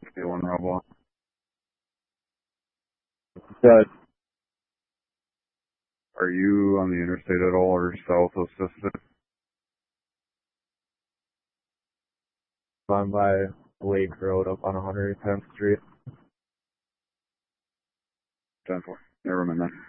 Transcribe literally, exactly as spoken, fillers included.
fifty-one Robo. Good. Are you on the interstate at all or south of Sister? I'm by Lake Road up on one hundred tenth Street. ten four. Never mind then.